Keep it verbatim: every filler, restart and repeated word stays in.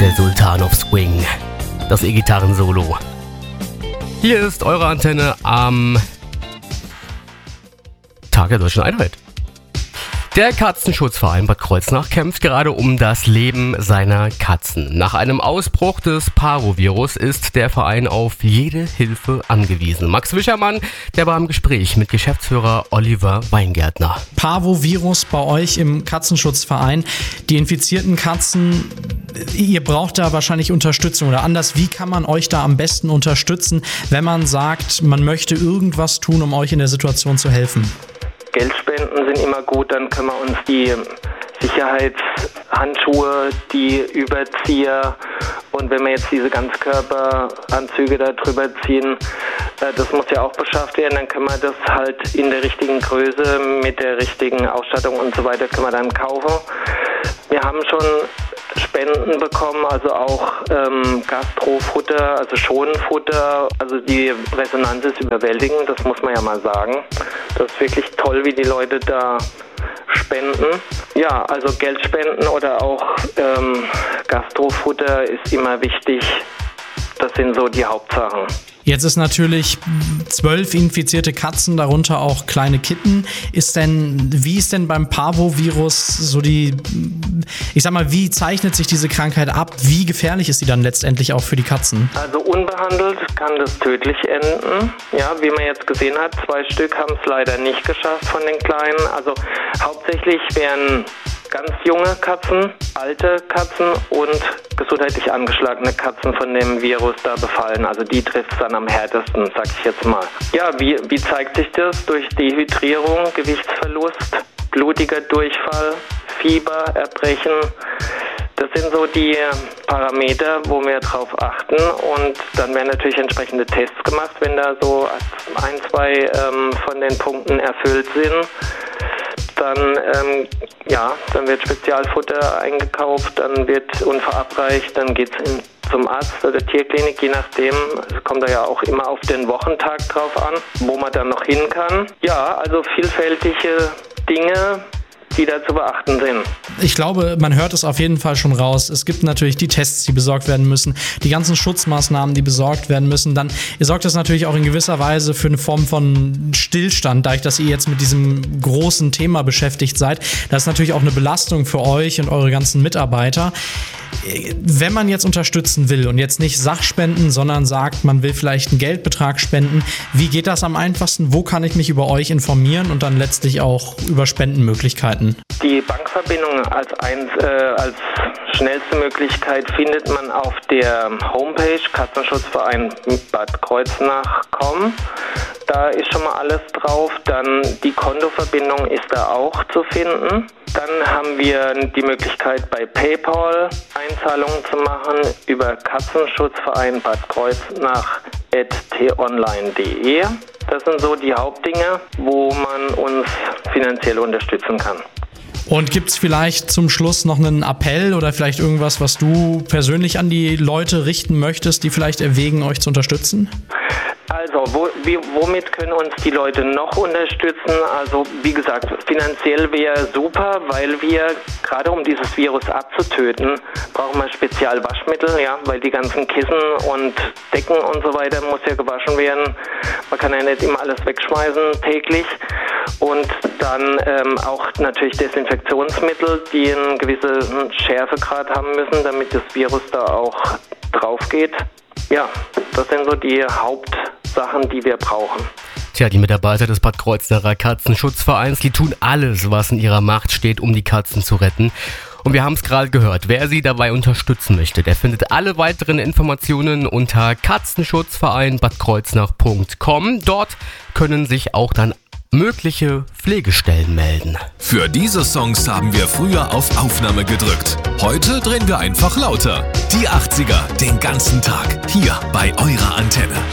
Der Sultan of Swing. Das E-Gitarren-Solo. Hier ist eure Antenne am Tag der Deutschen Einheit. Der Katzenschutzverein Bad Kreuznach kämpft gerade um das Leben seiner Katzen. Nach einem Ausbruch des Parvovirus ist der Verein auf jede Hilfe angewiesen. Max Wischermann, der war im Gespräch mit Geschäftsführer Oliver Weingärtner. Parvovirus bei euch im Katzenschutzverein. Die infizierten Katzen, ihr braucht da wahrscheinlich Unterstützung oder anders. Wie kann man euch da am besten unterstützen, wenn man sagt, man möchte irgendwas tun, um euch in der Situation zu helfen? Geldspenden sind immer gut, dann können wir uns die Sicherheitshandschuhe, die Überzieher und wenn wir jetzt diese Ganzkörperanzüge da drüber ziehen, das muss ja auch beschafft werden, dann können wir das halt in der richtigen Größe mit der richtigen Ausstattung und so weiter können wir dann kaufen. Wir haben schon Spenden bekommen, also auch ähm, Gastrofutter, also Schonfutter. Also die Resonanz ist überwältigend, das muss man ja mal sagen. Das ist wirklich toll, wie die Leute da spenden. Ja, also Geldspenden oder auch ähm, Gastrofutter ist immer wichtig. Das sind so die Hauptsachen. Jetzt ist natürlich zwölf infizierte Katzen, darunter auch kleine Kitten. Ist denn, wie ist denn beim Parvovirus so die, ich sag mal, wie zeichnet sich diese Krankheit ab? Wie gefährlich ist sie dann letztendlich auch für die Katzen? Also unbehandelt kann das tödlich enden. Ja, wie man jetzt gesehen hat, zwei Stück haben es leider nicht geschafft von den Kleinen. Also hauptsächlich werden ganz junge Katzen, alte Katzen und gesundheitlich angeschlagene Katzen von dem Virus da befallen. Also die trifft es dann am härtesten, sag ich jetzt mal. Ja, wie, wie zeigt sich das? Durch Dehydrierung, Gewichtsverlust, blutiger Durchfall, Fieber, Erbrechen. Das sind so die Parameter, wo wir drauf achten und dann werden natürlich entsprechende Tests gemacht, wenn da so ein, zwei ähm, von den Punkten erfüllt sind. Dann, ähm, ja, dann wird Spezialfutter eingekauft, dann wird und verabreicht, dann geht es zum Arzt oder Tierklinik, je nachdem. Es kommt da ja auch immer auf den Wochentag drauf an, wo man dann noch hin kann. Ja, also vielfältige Dinge, die da zu beachten sind. Ich glaube, man hört es auf jeden Fall schon raus. Es gibt natürlich die Tests, die besorgt werden müssen, die ganzen Schutzmaßnahmen, die besorgt werden müssen. Dann sorgt das natürlich auch in gewisser Weise für eine Form von Stillstand, dadurch, dass ihr jetzt mit diesem großen Thema beschäftigt seid. Das ist natürlich auch eine Belastung für euch und eure ganzen Mitarbeiter. Wenn man jetzt unterstützen will und jetzt nicht Sachspenden, sondern sagt, man will vielleicht einen Geldbetrag spenden, wie geht das am einfachsten? Wo kann ich mich über euch informieren und dann letztlich auch über Spendenmöglichkeiten? Die Bankverbindung als, eins, äh, als schnellste Möglichkeit findet man auf der Homepage Katzenschutzverein Bad Kreuznach punkt com. Da ist schon mal alles drauf. Dann die Kontoverbindung ist da auch zu finden. Dann haben wir die Möglichkeit bei PayPal Einzahlungen zu machen über Katzenschutzverein Bad Kreuznach at t online punkt de. Das sind so die Hauptdinge, wo man uns finanziell unterstützen kann. Und gibt es vielleicht zum Schluss noch einen Appell oder vielleicht irgendwas, was du persönlich an die Leute richten möchtest, die vielleicht erwägen, euch zu unterstützen? Also, wo, wie, womit können uns die Leute noch unterstützen? Also, wie gesagt, finanziell wäre super, weil wir, gerade um dieses Virus abzutöten, brauchen wir Spezialwaschmittel, ja, weil die ganzen Kissen und Decken und so weiter muss ja gewaschen werden. Man kann ja nicht immer alles wegschmeißen täglich. Und dann ähm, auch natürlich Desinfektionsmittel, die einen gewissen Schärfegrad haben müssen, damit das Virus da auch drauf geht. Ja, das sind so die Hauptsachen, die wir brauchen. Tja, die Mitarbeiter des Bad Kreuznacher Katzenschutzvereins, die tun alles, was in ihrer Macht steht, um die Katzen zu retten. Und wir haben es gerade gehört, wer sie dabei unterstützen möchte, der findet alle weiteren Informationen unter katzenschutzverein bad kreuznach punkt com. Dort können sich auch dann mögliche Pflegestellen melden. Für diese Songs haben wir früher auf Aufnahme gedrückt. Heute drehen wir einfach lauter. Die achtziger, den ganzen Tag. Hier bei eurer Antenne.